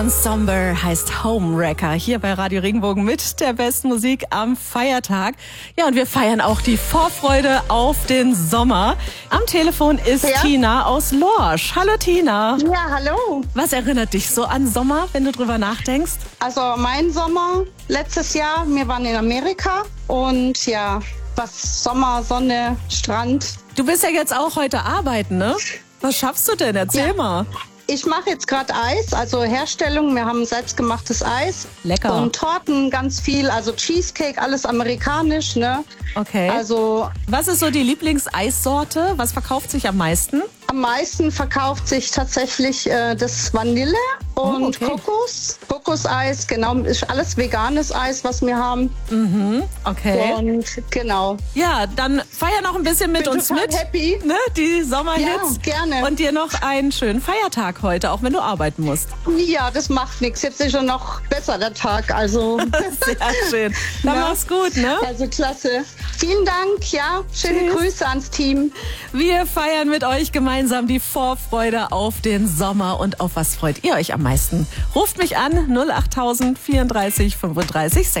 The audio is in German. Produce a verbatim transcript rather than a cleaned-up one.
Ensemble heißt Homewrecker hier bei Radio Regenbogen mit der besten Musik am Feiertag. Ja, und wir feiern auch die Vorfreude auf den Sommer. Am Telefon ist ja? Tina aus Lorsch. Hallo Tina. Ja, hallo. Was erinnert dich so an Sommer, wenn du drüber nachdenkst? Also mein Sommer letztes Jahr, wir waren in Amerika und ja, was Sommer, Sonne, Strand. Du bist ja jetzt auch heute arbeiten, ne? Was schaffst du denn? Erzähl Ja. mal. Ich mache jetzt gerade Eis, also Herstellung. Wir haben selbstgemachtes Eis. Lecker. Und Torten ganz viel, also Cheesecake, alles amerikanisch, ne? Okay. Also Was ist so die Lieblingseissorte? Was verkauft sich am meisten? am meisten verkauft sich tatsächlich äh, das Vanille und Oh, okay. Kokos. Kokoseis, genau, ist alles veganes Eis, was wir haben. Mhm, okay. Und genau. Ja, dann feier noch ein bisschen mit Bin uns total mit. happy. Ne, die Sommerhits. Ja, gerne. Und dir noch einen schönen Feiertag heute, auch wenn du arbeiten musst. Ja, das macht nichts. Jetzt ist schon noch besser der Tag. Also, Sehr schön. Dann Ja. mach's gut, ne? also klasse. Vielen Dank. Ja, schöne Tschüss. Grüße ans Team. Wir feiern mit euch gemeinsam die Vorfreude auf den Sommer. Und auf was freut ihr euch am meisten? Ruft mich an null acht null null vierunddreißig fünfunddreißig